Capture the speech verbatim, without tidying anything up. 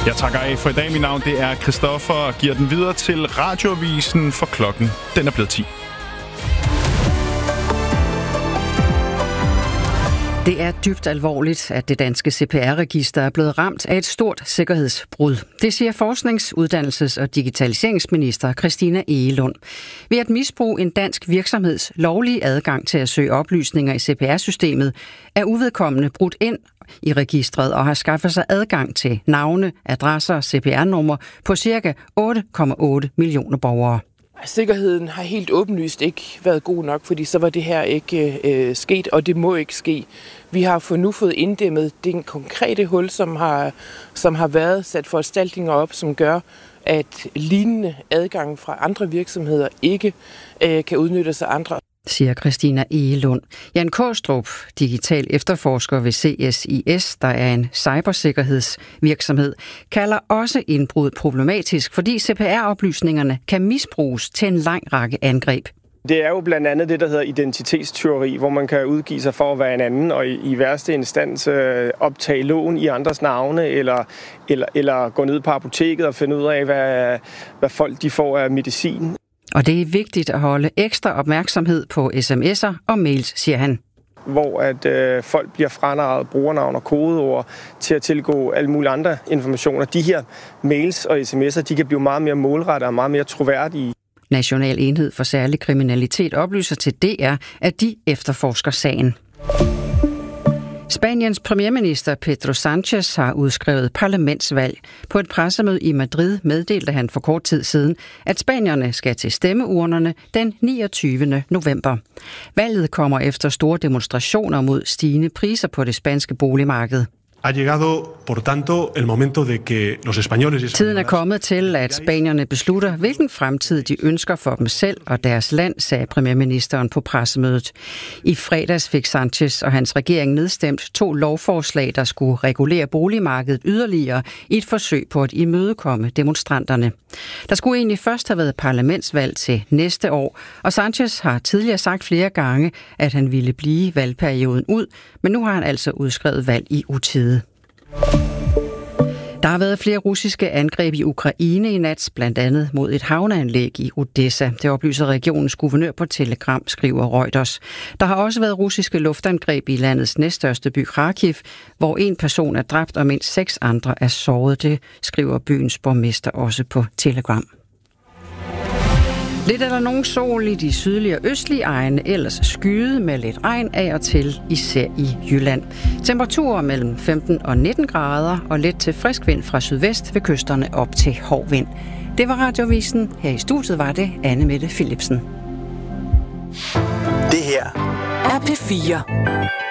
Jeg takker af for i dag. Mit navn det er Christoffer og giver den videre til Radioavisen, for klokken den er blevet ti. Det er dybt alvorligt, at det danske C P R-register er blevet ramt af et stort sikkerhedsbrud. Det siger forsknings-, uddannelses- og digitaliseringsminister Christina Egelund. Ved at misbruge en dansk virksomheds lovlige adgang til at søge oplysninger i C P R-systemet, er uvedkommende brudt ind i registret og har skaffet sig adgang til navne, adresser og C P R-numre på ca. otte komma otte millioner borgere. Sikkerheden har helt åbenlyst ikke været god nok, fordi så var det her ikke øh, sket, og det må ikke ske. Vi har for nu fået inddæmmet den konkrete hul, som har, som har været sat foranstaltninger op, som gør, at lignende adgang fra andre virksomheder ikke øh, kan udnyttes af andre. Siger Christina Egelund. Jan Kaastrup, digital efterforsker ved C S I S, der er en cybersikkerhedsvirksomhed, kalder også indbrud problematisk, fordi C P R-oplysningerne kan misbruges til en lang række angreb. Det er jo blandt andet det, der hedder identitetstyveri, hvor man kan udgive sig for at være en anden, og i, i værste instans øh, optage lån i andres navne, eller, eller, eller gå ned på apoteket og finde ud af, hvad, hvad folk de får af medicin. Og det er vigtigt at holde ekstra opmærksomhed på sms'er og mails, siger han. Hvor at øh, folk bliver franarret brugernavn og kodeord til at tilgå alle mulige andre informationer. De her mails og sms'er, de kan blive meget mere målrettede og meget mere troværdige. National Enhed for Særlig Kriminalitet oplyser til D R, at de efterforsker sagen. Spaniens premierminister Pedro Sánchez har udskrevet parlamentsvalg. På et pressemøde i Madrid meddelte han for kort tid siden, at spanierne skal til stemmeurnerne den niogtyvende november. Valget kommer efter store demonstrationer mod stigende priser på det spanske boligmarked. Tiden er kommet til, at spanierne beslutter, hvilken fremtid de ønsker for dem selv og deres land, sagde premierministeren på pressemødet. I fredags fik Sánchez og hans regering nedstemt to lovforslag, der skulle regulere boligmarkedet yderligere i et forsøg på at imødekomme demonstranterne. Der skulle egentlig først have været parlamentsvalg til næste år, og Sánchez har tidligere sagt flere gange, at han ville blive valgperioden ud, men nu har han altså udskrevet valg i utide. Der har været flere russiske angreb i Ukraine i nat, blandt andet mod et havneanlæg i Odessa. Det oplyser regionens guvernør på Telegram, skriver Reuters. Der har også været russiske luftangreb i landets næststørste by Kharkiv, hvor en person er dræbt og mindst seks andre er såret. Det skriver byens borgmester også på Telegram. Lidt eller nogen sol i de sydlige og østlige egne, ellers skyde med lidt regn af og til, især i Jylland. Temperaturer mellem femten og nitten grader og let til frisk vind fra sydvest ved kysterne op til hård vind. Det var Radioavisen. Her i studiet var det Anne Mette Philipsen. Det her er P fire.